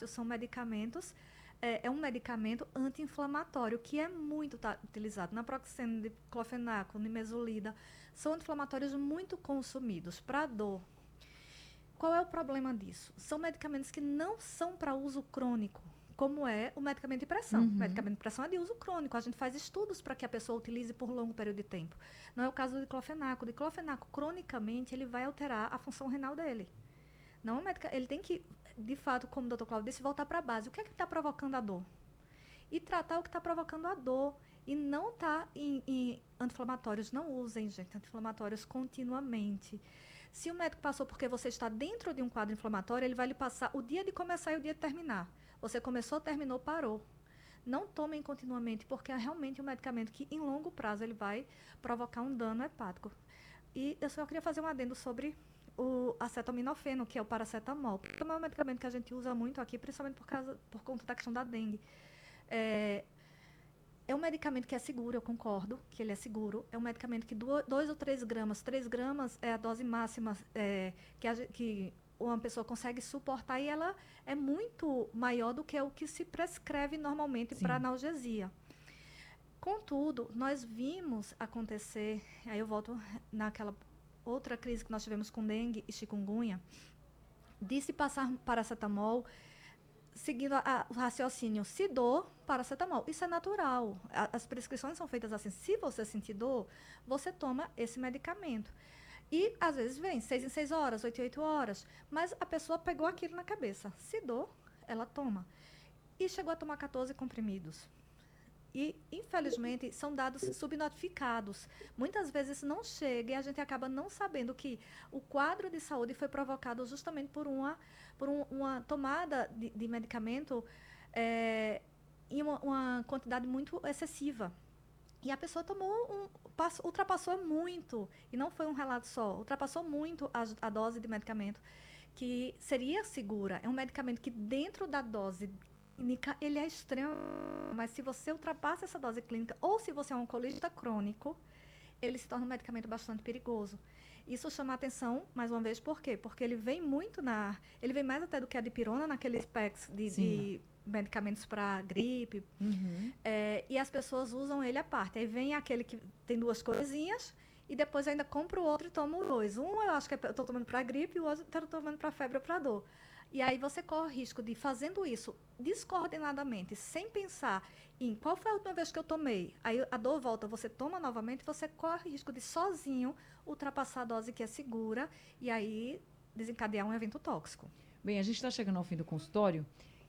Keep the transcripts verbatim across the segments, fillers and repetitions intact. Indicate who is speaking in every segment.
Speaker 1: fácil, são medicamentos, é, é um medicamento anti-inflamatório, que é muito tá, utilizado. Naproxeno, diclofenaco, nimesulida, são anti-inflamatórios muito consumidos para dor. Qual é o problema disso? São medicamentos que não são para uso crônico, como é o medicamento de pressão. O
Speaker 2: Uhum.
Speaker 1: medicamento de pressão é de uso crônico. A gente faz estudos para que a pessoa utilize por longo período de tempo. Não é o caso do diclofenaco. O diclofenaco, cronicamente, ele vai alterar a função renal dele. Não, é medica- ele tem que, de fato, como o doutor Cláudio disse, voltar para a base. O que é que está provocando a dor? E tratar o que está provocando a dor. E não estar tá em, em anti-inflamatórios. Não usem, gente, anti-inflamatórios continuamente. Se o médico passou porque você está dentro de um quadro inflamatório, ele vai lhe passar o dia de começar e o dia de terminar. Você começou, terminou, parou. Não tomem continuamente, porque é realmente um medicamento que, em longo prazo, ele vai provocar um dano hepático. E eu só queria fazer um adendo sobre o acetaminofeno, que é o paracetamol. É um medicamento que a gente usa muito aqui, principalmente por, causa, por conta da questão da dengue. É, é um medicamento que é seguro, eu concordo que ele é seguro. É um medicamento que dois ou três gramas, três gramas é a dose máxima é, que, a, que uma pessoa consegue suportar e ela é muito maior do que o que se prescreve normalmente para
Speaker 2: Sim.
Speaker 1: analgesia. Contudo, nós vimos acontecer, aí eu volto naquela outra crise que nós tivemos com dengue e chikungunya, de se passar paracetamol seguindo a, a, o raciocínio, se dor, paracetamol. Isso é natural. A, as prescrições são feitas assim. Se você sentir dor, você toma esse medicamento. E, às vezes, vem seis em seis horas, oito em oito horas. Mas a pessoa pegou aquilo na cabeça. Se dor, ela toma. E chegou a tomar quatorze comprimidos. E, infelizmente, são dados subnotificados. Muitas vezes não chega e a gente acaba não sabendo que o quadro de saúde foi provocado justamente por uma, por um, uma tomada de, de medicamento é, em uma, uma quantidade muito excessiva. E a pessoa tomou um, passou, ultrapassou muito, e não foi um relato só, ultrapassou muito a, a dose de medicamento que seria segura. É um medicamento que dentro da dose clínica ele é extremo, mas se você ultrapassa essa dose clínica ou se você é um alcoolista crônico, ele se torna um medicamento bastante perigoso. Isso chama a atenção, mais uma vez, por quê? Porque ele vem muito na... Ele vem mais até do que a dipirona naqueles packs de,
Speaker 2: Sim.
Speaker 1: de medicamentos para gripe.
Speaker 2: Uhum.
Speaker 1: É, e as pessoas usam ele à parte. Aí vem aquele que tem duas coisinhas e depois ainda compra o outro e toma os dois. Um eu acho que eu estou tomando para gripe e o outro eu estou tomando para febre ou para dor. E aí você corre o risco de, fazendo isso descoordenadamente, sem pensar em qual foi a última vez que eu tomei, aí a dor volta, você toma novamente, você corre o risco de sozinho ultrapassar a dose que é segura e aí desencadear um evento tóxico.
Speaker 2: Bem, a gente está chegando ao fim do consultório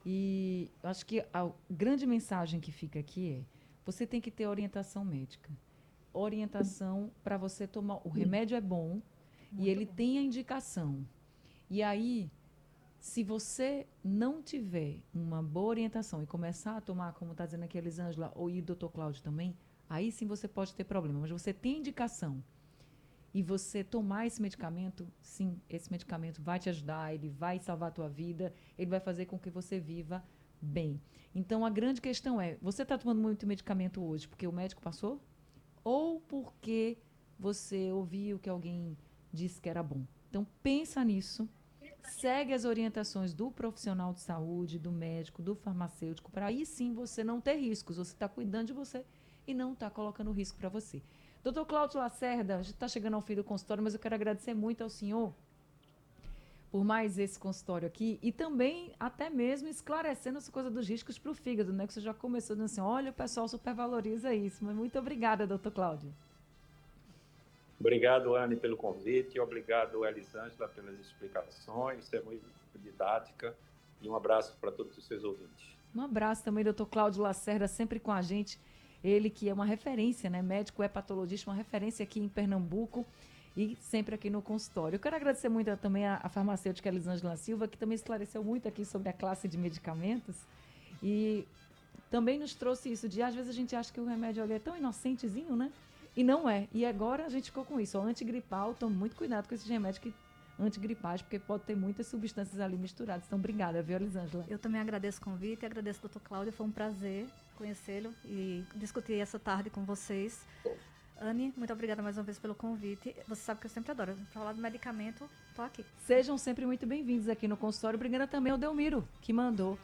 Speaker 2: e acho que a grande mensagem que fica aqui é: você tem que ter orientação médica. Orientação para você tomar. O remédio é bom e
Speaker 1: Muito
Speaker 2: ele
Speaker 1: bom.
Speaker 2: tem a indicação. E aí, se você não tiver uma boa orientação e começar a tomar, como está dizendo aqui a Elisângela, ou e o doutor Cláudio também, aí sim você pode ter problema. Mas você tem indicação e você tomar esse medicamento, sim, esse medicamento vai te ajudar, ele vai salvar a tua vida, ele vai fazer com que você viva bem. Então, a grande questão é, você está tomando muito medicamento hoje porque o médico passou? Ou porque você ouviu que alguém disse que era bom? Então, pensa nisso, segue as orientações do profissional de saúde, do médico, do farmacêutico, para aí sim você não ter riscos, você está cuidando de você e não está colocando risco para você. Doutor Cláudio Lacerda, a gente está chegando ao fim do consultório, mas eu quero agradecer muito ao senhor por mais esse consultório aqui e também até mesmo esclarecendo essa coisa dos riscos para o fígado, né? Que você já começou dizendo assim, olha, o pessoal supervaloriza isso. Mas muito obrigada, doutor Cláudio.
Speaker 3: Obrigado, Anne, pelo convite. Obrigado, Elisângela, pelas explicações. Isso é muito didática. E um abraço para todos os seus ouvintes.
Speaker 2: Um abraço também, doutor Cláudio Lacerda, sempre com a gente. Ele que é uma referência, né? Médico hepatologista, uma referência aqui em Pernambuco e sempre aqui no consultório. Eu quero agradecer muito também a, a farmacêutica Elisângela Silva, que também esclareceu muito aqui sobre a classe de medicamentos e também nos trouxe isso de, às vezes, a gente acha que o remédio ali é tão inocentezinho, né? E não é. E agora a gente ficou com isso. O antigripal, tome muito cuidado com esses remédios que antigripais, porque pode ter muitas substâncias ali misturadas. Então, obrigada, viu, Elisângela?
Speaker 1: Eu também agradeço o convite e agradeço ao doutor Cláudio. Foi um prazer conhecê-lo e discutir essa tarde com vocês. Anne, muito obrigada mais uma vez pelo convite. Você sabe que eu sempre adoro. Para falar do medicamento, estou aqui.
Speaker 2: Sejam sempre muito bem-vindos aqui no consultório. Obrigada também ao Delmiro, que mandou